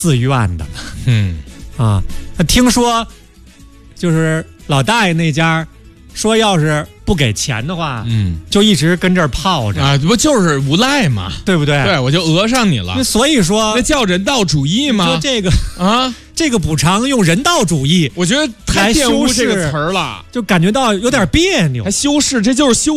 自愿的。听说就是老大爷那家说，要是不给钱的话，就一直跟这儿泡着啊，不就是无赖吗？ 对不对？ 对，我就讹上你了。 那所以说， 那叫人道主义吗？ 说这个啊， 这个补偿用人道主义， 我觉得太玷污这个词儿了， 就感觉到有点别扭， 还修饰，这就是修